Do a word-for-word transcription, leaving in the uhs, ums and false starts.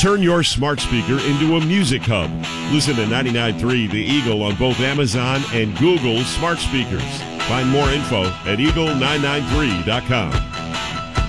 Turn your smart speaker into a music hub. Listen to ninety-nine point three The Eagle on both Amazon and Google smart speakers. Find more info at eagle nine nine three dot com.